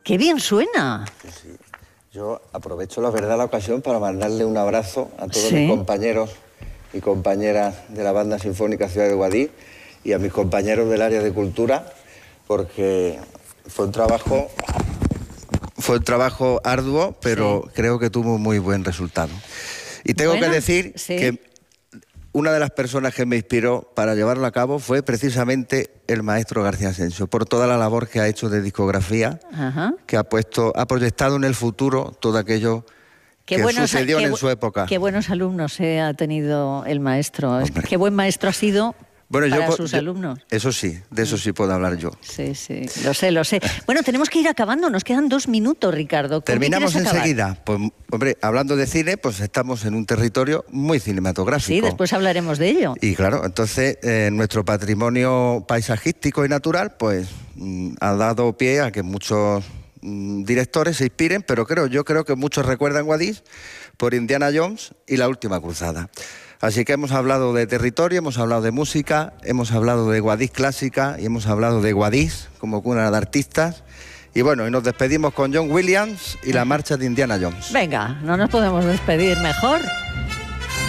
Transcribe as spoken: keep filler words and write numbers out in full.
¡Qué bien suena! Sí, sí. Yo aprovecho la verdad la ocasión para mandarle un abrazo a todos ¿Sí? mis compañeros y compañeras de la Banda Sinfónica Ciudad de Guadix y a mis compañeros del área de cultura, porque fue un trabajo, fue un trabajo arduo, pero sí, creo que tuvo muy buen resultado. Y tengo bueno, que decir sí. que una de las personas que me inspiró para llevarlo a cabo fue precisamente el maestro García Asensio, por toda la labor que ha hecho de discografía, Ajá. que ha puesto, ha proyectado en el futuro todo aquello qué que buenos, sucedió qué, en su época. Qué buenos alumnos eh, ha tenido el maestro. Es, qué buen maestro ha sido bueno, para yo, sus yo, alumnos. Eso sí, de eso sí puedo hablar yo. Sí, sí, lo sé, lo sé. Bueno, tenemos que ir acabando, nos quedan dos minutos, Ricardo. Terminamos enseguida. Pues, hombre, hablando de cine, pues estamos en un territorio muy cinematográfico. Sí, después hablaremos de ello. Y claro, entonces eh, nuestro patrimonio paisajístico y natural, pues mm, ha dado pie a que muchos mm, directores se inspiren, pero creo, yo creo que muchos recuerdan Guadix por Indiana Jones y La Última Cruzada. Así que hemos hablado de territorio, hemos hablado de música, hemos hablado de Guadix clásica y hemos hablado de Guadix como cuna de artistas. Y bueno, y nos despedimos con John Williams y la marcha de Indiana Jones. Venga, no nos podemos despedir mejor.